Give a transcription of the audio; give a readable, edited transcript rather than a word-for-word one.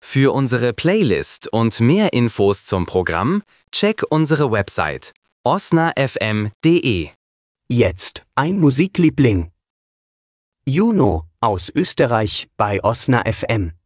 Für unsere Playlist und mehr Infos zum Programm, check unsere Website osnafm.de. Jetzt ein Musikliebling. Juno aus Österreich bei Osna FM.